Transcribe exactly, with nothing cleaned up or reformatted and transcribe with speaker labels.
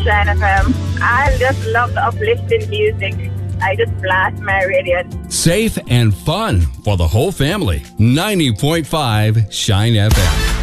Speaker 1: Shine F M. I just love the uplifting music. I just blast my radio.
Speaker 2: Safe and fun for the whole family. ninety point five Shine F M.